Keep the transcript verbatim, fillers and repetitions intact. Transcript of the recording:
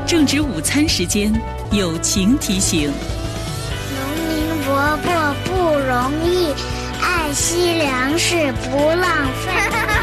正值午餐时间，友情提醒： 农民伯伯不容易，爱惜粮食不浪费。